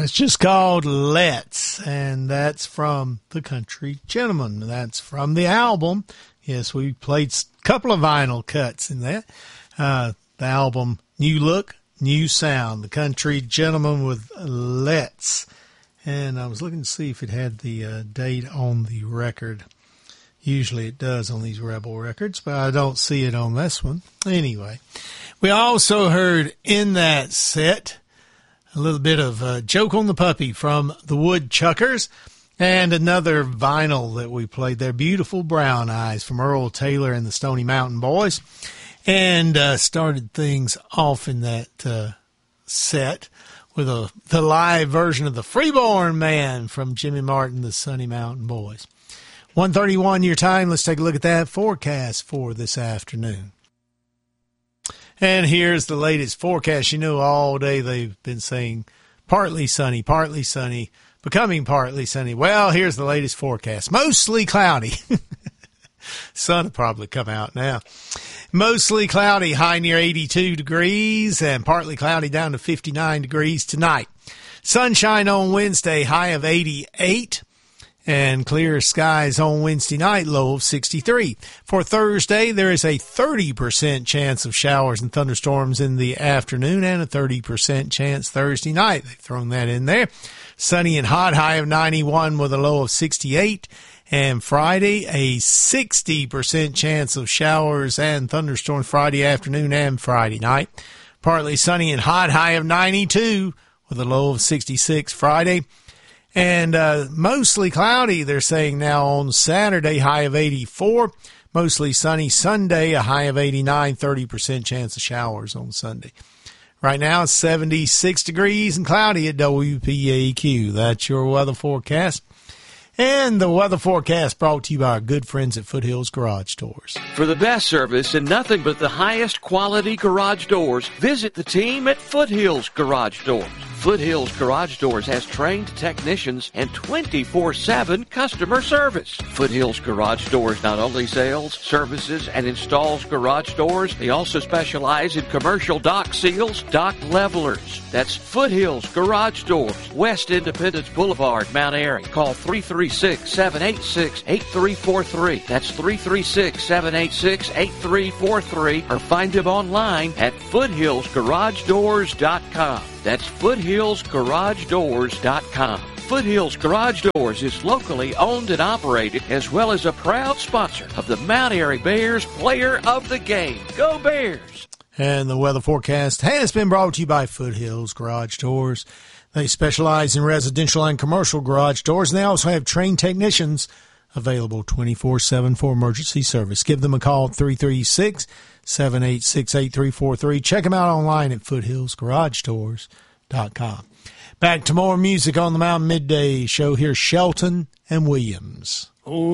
It's just called Let's, and that's from The Country Gentleman. That's from the album. Yes, we played a couple of vinyl cuts in that. The album New Look, New Sound, The Country Gentleman with Let's. And I was looking to see if it had the date on the record. Usually it does on these Rebel records, but I don't see it on this one. Anyway, we also heard in that set a little bit of Joke on the Puppy from the Woodchuckers, and another vinyl that we played there, Beautiful Brown Eyes from Earl Taylor and the Stony Mountain Boys, and started things off in that set with the live version of the Freeborn Man from Jimmy Martin, the Stony Mountain Boys. 1:31 your time. Let's take a look at that forecast for this afternoon. And here's the latest forecast. You know, all day they've been saying partly sunny, becoming partly sunny. Well, here's the latest forecast. Mostly cloudy. Sun will probably come out now. Mostly cloudy, high near 82 degrees, and partly cloudy down to 59 degrees tonight. Sunshine on Wednesday, high of 88. And clear skies on Wednesday night, low of 63. For Thursday, there is a 30% chance of showers and thunderstorms in the afternoon and a 30% chance Thursday night. They've thrown that in there. Sunny and hot, high of 91 with a low of 68. And Friday, a 60% chance of showers and thunderstorms Friday afternoon and Friday night. Partly sunny and hot, high of 92 with a low of 66 Friday. And mostly cloudy, they're saying now on Saturday, high of 84. Mostly sunny Sunday, a high of 89, 30% chance of showers on Sunday. Right now it's 76 degrees and cloudy at WPAQ. That's your weather forecast. And the weather forecast brought to you by our good friends at Foothills Garage Doors. For the best service and nothing but the highest quality garage doors, visit the team at Foothills Garage Doors. Foothills Garage Doors has trained technicians and 24/7 customer service. Foothills Garage Doors not only sells, services, and installs garage doors, they also specialize in commercial dock seals, dock levelers. That's Foothills Garage Doors, West Independence Boulevard, Mount Airy. Call 336-786-8343. That's 336-786-8343, or find them online at foothillsgaragedoors.com. That's foothillsgaragedoors.com. Foothills Garage Doors is locally owned and operated, as well as a proud sponsor of the Mount Airy Bears Player of the Game. Go Bears! And the weather forecast has been brought to you by Foothills Garage Doors. They specialize in residential and commercial garage doors, and they also have trained technicians available 24/7 for emergency service. Give them a call at 336-786-8343. Check them out online at foothillsgaragedoors.com. Back to more music on the Mountain Midday Show. Here's Shelton and Williams.